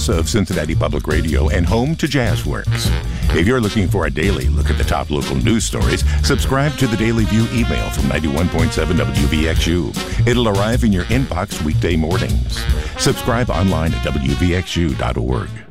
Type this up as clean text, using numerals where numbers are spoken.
voice of Cincinnati Public Radio and home to Jazzworks. If you're looking for a daily look at the top local news stories, subscribe to the Daily View email from 91.7 WVXU. It'll arrive in your inbox weekday mornings. Subscribe online at WVXU.org.